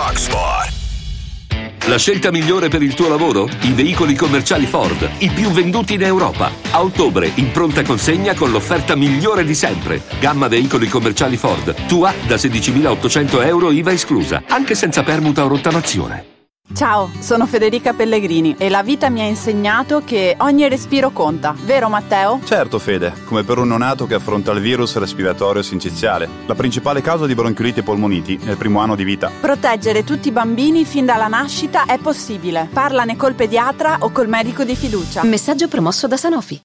Rock Sport. La scelta migliore per il tuo lavoro? I veicoli commerciali Ford, i più venduti in Europa. A ottobre, in pronta consegna con l'offerta migliore di sempre. Gamma veicoli commerciali Ford, tua da 16.800 euro IVA esclusa, anche senza permuta o rottamazione. Ciao, sono Federica Pellegrini e la vita mi ha insegnato che ogni respiro conta, vero Matteo? Certo Fede, come per un neonato che affronta il virus respiratorio sinciziale, la principale causa di bronchioliti e polmoniti nel primo anno di vita. Proteggere tutti i bambini fin dalla nascita è possibile. Parlane col pediatra o col medico di fiducia. Messaggio promosso da Sanofi.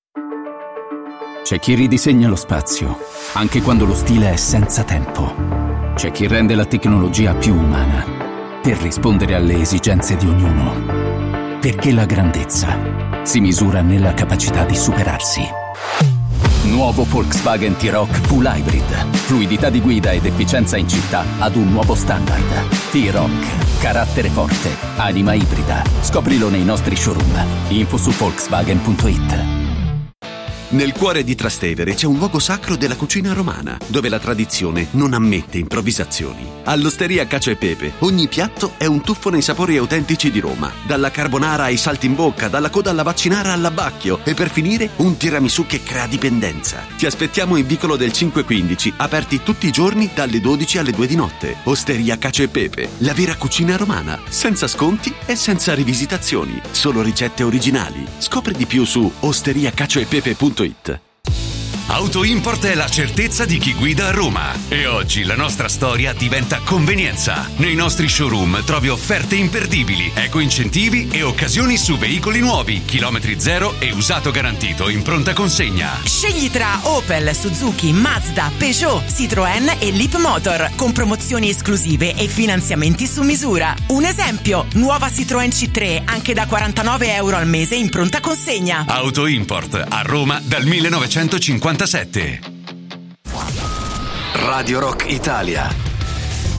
C'è chi ridisegna lo spazio, anche quando lo stile è senza tempo. C'è chi rende la tecnologia più umana, per rispondere alle esigenze di ognuno. Perché la grandezza si misura nella capacità di superarsi. Nuovo Volkswagen T-Roc Full Hybrid. Fluidità di guida ed efficienza in città ad un nuovo standard. T-Roc. Carattere forte. Anima ibrida. Scoprilo nei nostri showroom. Info su Volkswagen.it. Nel cuore di Trastevere c'è un luogo sacro della cucina romana, dove la tradizione non ammette improvvisazioni. All'Osteria Cacio e Pepe, ogni piatto è un tuffo nei sapori autentici di Roma. Dalla carbonara ai salti in bocca, dalla coda alla vaccinara all'abbacchio e per finire un tiramisù che crea dipendenza. Ti aspettiamo in Vicolo del 515, aperti tutti i giorni dalle 12 alle 2 di notte. Osteria Cacio e Pepe, la vera cucina romana, senza sconti e senza rivisitazioni, solo ricette originali. Scopri di più su osteriacacioepepe.it. Auto Import è la certezza di chi guida a Roma e oggi la nostra storia diventa convenienza. Nei nostri showroom trovi offerte imperdibili, eco incentivi e occasioni su veicoli nuovi, chilometri zero e usato garantito in pronta consegna. Scegli tra Opel, Suzuki, Mazda, Peugeot, Citroën e Leapmotor con promozioni esclusive e finanziamenti su misura. Un esempio, nuova Citroën C3 anche da 49 euro al mese in pronta consegna. Auto Import a Roma dal 1957. Radio Rock Italia.